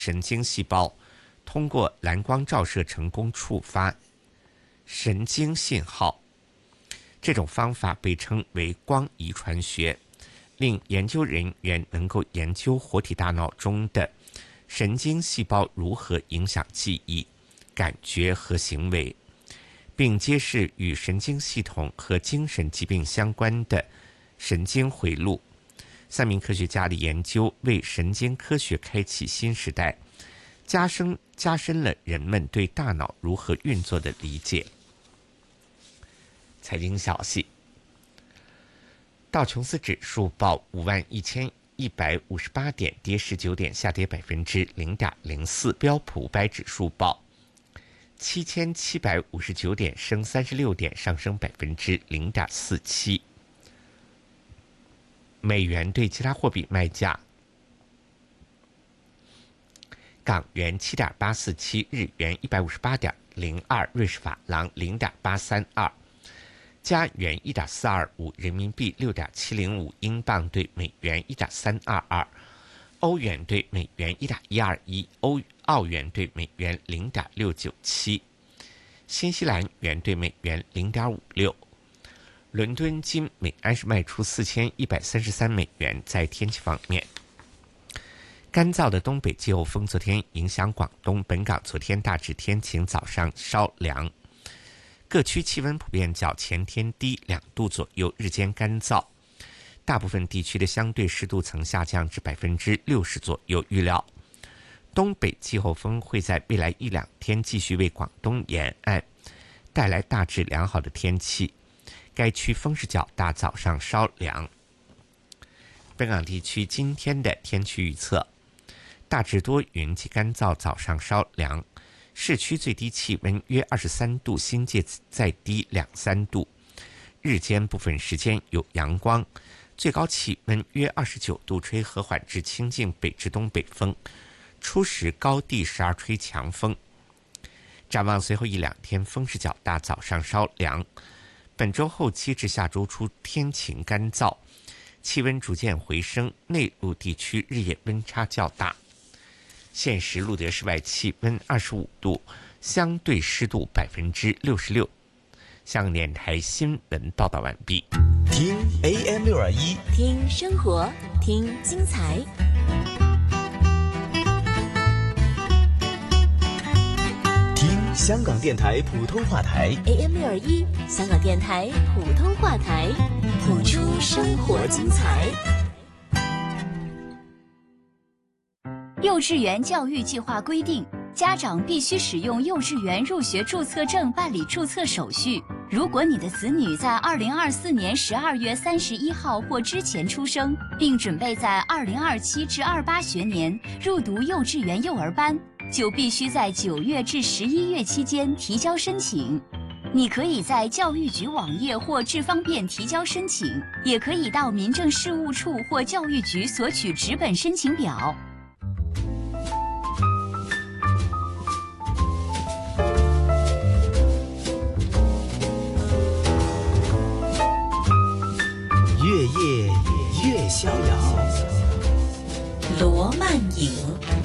神经细胞通过蓝光照射成功触发神经信号。这种方法被称为光遗传学，令研究人员能够研究活体大脑中的神经细胞如何影响记忆、感觉和行为，并揭示与神经系统和精神疾病相关的神经回路。3名科学家的研究为神经科学开启新时代，加深了人们对大脑如何运作的理解。财经消息，道琼斯指数报51158点，跌19点，下跌0.04%。标普500指数报7759点，升36点，上升0.47%。美元对其他货币卖价：港元7.847，日元158.02，瑞士法郎0.832。加元1.425，人民币6.705，英镑对美元1.322，欧元对美元1.121，澳元对美元0.697，新西兰元对美元0.56。伦敦金每安士卖出4133美元。在天气方面，干燥的东北季候风昨天影响广东，本港昨天大致天晴，早上稍凉。各区气温普遍较前天低2度左右，日间干燥，大部分地区的相对湿度曾下降至60%左右。预料东北季候风会在未来1-2天继续为广东沿岸带来大致良好的天气，该区风势较大，早上稍凉。本港地区今天的天气预测：大致多云及干燥，早上稍凉。市区最低气温约23度，新界再低2-3度。日间部分时间有阳光，最高气温约29度，吹和缓至清劲北至东北风，初时高地时而吹强风。展望随后1-2天风势较大，早上稍凉。本周后期至下周初天晴干燥，气温逐渐回升，内陆地区日夜温差较大。现时录得室外气温25度，相对湿度66%。香港电台新闻报道完毕。 听 AM621， 听生活，听精彩。 听香港电台普通话台 AM621，香港电台普通话台，谱出生活精彩。 幼稚园教育计划规定，家长必须使用幼稚园入学注册证办理注册手续。如果你的子女在2024年12月31号或之前出生，并准备在2027至28学年入读幼稚园幼儿班，就必须在9月至11月期间提交申请。你可以在教育局网页或智方便提交申请，也可以到民政事务处或教育局索取纸本申请表。 越夜越逍遥， 罗曼影。